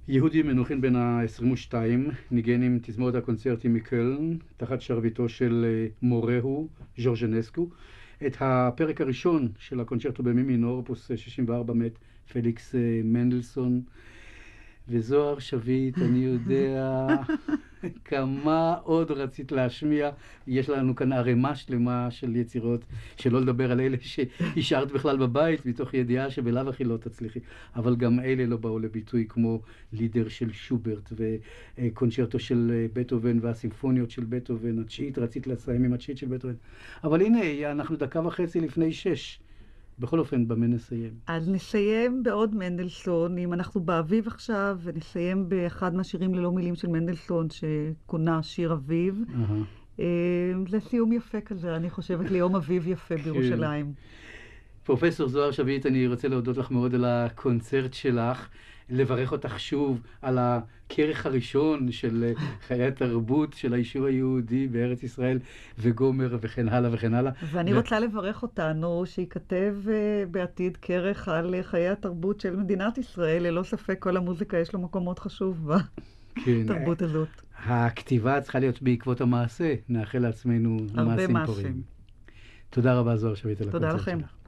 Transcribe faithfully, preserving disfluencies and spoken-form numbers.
יהודי מנוחין בן ה-עשרים ושתיים ניגן עם תזמורת הקונצרטים מקלן, תחת שרביטו של מורהו, ז'ורג'נסקו, את הפרק הראשון של הקונצ'רטו במי מינור, אופוס שישים וארבע מאת פליקס מנדלסון. וזוהר שביט, אני יודע כמה עוד רצית להשמיע. יש לנו כאן ערימה שלמה של יצירות, שלא לדבר על אלה שהשארת בכלל בבית, מתוך ידיעה שבלאו הכי לא תצליחי. אבל גם אלה לא באו לביטוי, כמו לידר של שוברט וקונצ'רטו של בטהובן והסימפוניות של בטהובן. התשיעית, רצית לסיים עם התשיעית של בטהובן. אבל הנה, אנחנו דקה וחצי לפני שש. בכל אופן, במה נסיים? אז נסיים בעוד מנדלסון, אם אנחנו באביב עכשיו, ונסיים באחד מהשירים ללא מילים של מנדלסון, שכונה שיר אביב. Uh-huh. זה סיום יפה כזה, אני חושבת, ליום אביב יפה בירושלים. פרופסור זוהר שביט, אני רוצה להודות לך מאוד על הקונצרט שלך, לברך אותך שוב על הכרך הראשון של חיי התרבות של היישוב היהודי בארץ ישראל, וגומר וכן הלאה וכן הלאה. ואני ו... רוצה לברך אותנו שיכתב uh, בעתיד כרך על חיי התרבות של מדינת ישראל. ללא ספק כל המוזיקה יש לו מקום מאוד חשוב בתרבות כן. הזאת. הכתיבה צריכה להיות בעקבות המעשה. נאחל לעצמנו מעשים פורים. תודה רבה זוהר שביט על הקונצרט שלך. תודה לכם.